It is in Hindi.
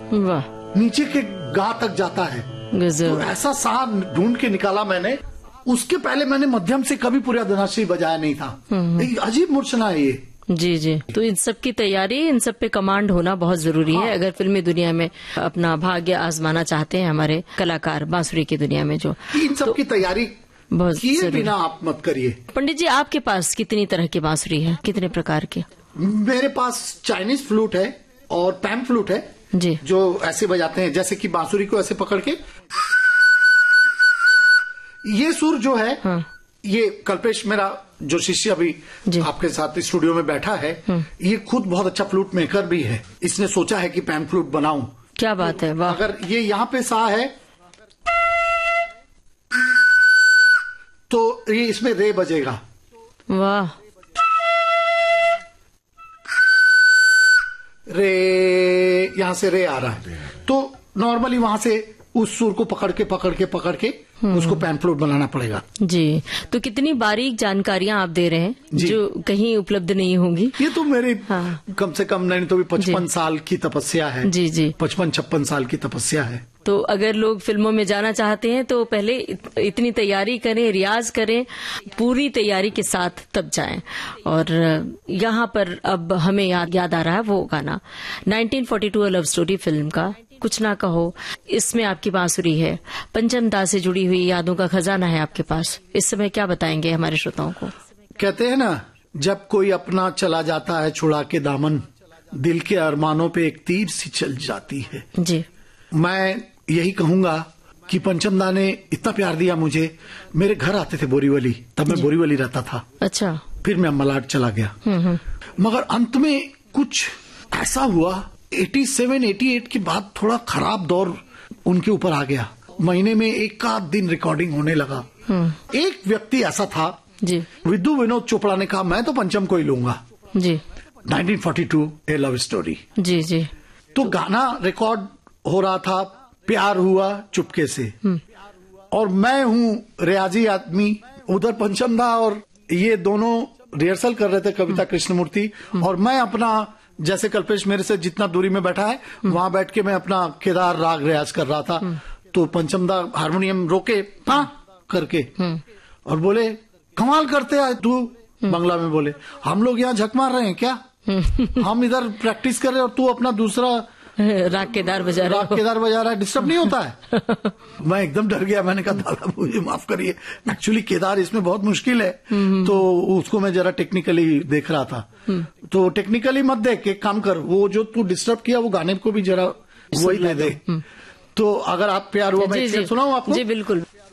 वाह, नीचे के गा तक जाता है। तो ऐसा सा ढूंढ के निकाला मैंने। उसके पहले मैंने मध्यम से कभी पूरा धनाश्री बजाया नहीं था। अजीब मूर्छना है ये। जी जी। तो इन सब की तैयारी, इन सब पे कमांड होना बहुत जरूरी है अगर फिल्मी दुनिया में अपना भाग्य आजमाना चाहते हैं हमारे कलाकार, बांसुरी की दुनिया में। जो इन सब की तैयारी बहुत किए बिना आप मत करिए। पंडित जी, आपके पास कितनी तरह की बांसुरी है, कितने प्रकार की? मेरे पास चाइनीज फ्लूट है और पैन फ्लूट है जी, जो ऐसे बजाते हैं, जैसे कि बांसुरी को ऐसे पकड़ के। ये सुर जो है, हाँ। ये कल्पेश मेरा जो शिष्य अभी आपके साथ स्टूडियो में बैठा है, ये खुद बहुत अच्छा फ्लूट मेकर भी है। इसने सोचा है कि पैन फ्लूट बनाऊं। क्या बात है, वाह। अगर ये यहाँ पे सा है तो ये इसमें रे बजेगा। वाह। रे, यहां से रे आ रहा है, तो नॉर्मली वहां से उस सुर को पकड़ के उसको पैन फ्लूट बनाना पड़ेगा। जी, तो कितनी बारीक जानकारियां आप दे रहे हैं जो कहीं उपलब्ध नहीं होंगी। ये तो मेरी कम से कम नहीं तो भी 55 साल की तपस्या है। जी जी, 55-56 साल की तपस्या है। तो अगर लोग फिल्मों में जाना चाहते हैं तो पहले इतनी तैयारी करें, रियाज करें, पूरी तैयारी के साथ तब जाएं। और यहाँ पर अब हमें याद आ रहा है वो गाना 1942 लव स्टोरी फिल्म का कुछ ना कहो। इसमें आपकी बांसुरी है, पंचम दा से जुड़ी हुई यादों का खजाना है आपके पास। इस समय क्या बताएंगे हमारे श्रोताओं को? कहते हैं ना, जब कोई अपना चला जाता है छुड़ा के दामन, दिल के अरमानों पे एक तीर सी चल जाती है। जी, मैं यही कहूंगा कि पंचम दा ने इतना प्यार दिया मुझे। मेरे घर आते थे बोरीवली, तब मैं बोरीवली रहता था। अच्छा। फिर मैं मलाड चला गया। मगर अंत में कुछ ऐसा हुआ, 87-88 के बाद थोड़ा खराब दौर उनके ऊपर आ गया। महीने में एक आध दिन रिकॉर्डिंग होने लगा। एक व्यक्ति ऐसा था जी, विद्यु विनोद चोपड़ा ने कहा मैं तो पंचम को ही लूंगा। जी, 1942 ए लव स्टोरी। जी जी। तो गाना रिकॉर्ड हो रहा था, प्यार हुआ चुपके से, और मैं हूँ रियाजी आदमी। उधर पंचम दा और ये दोनों रिहर्सल कर रहे थे, कविता कृष्णमूर्ति, और मैं अपना, जैसे कल्पेश मेरे से जितना दूरी में बैठा है वहां बैठ के मैं अपना केदार राग रियाज कर रहा था। तो पंचम दा हारमोनियम रोके हाँ करके और बोले कमाल करते है तू। बंगला में बोले हम लोग यहाँ झक मार रहे हैं क्या? हम इधर प्रैक्टिस कर रहे हैं और तू अपना दूसरा राग केदार बजा रहा है, डिस्टर्ब नहीं होता है? मैं एकदम डर गया। मैंने कहा दादा मुझे माफ करिए, एक्चुअली केदार इसमें बहुत मुश्किल है। तो उसको मैं जरा टेक्निकली देख रहा था। तो टेक्निकली मत देख, एक काम कर, वो जो तू डिस्टर्ब किया वो गाने को भी जरा वही दे दे। तो अगर आप प्यार हुआ, मैं सुनाऊं आपको? जी बिल्कुल।